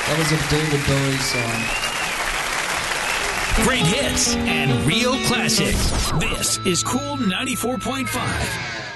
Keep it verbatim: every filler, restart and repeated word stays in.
That was a David Bowie song. Great hits and real classics. This is Cool ninety-four point five.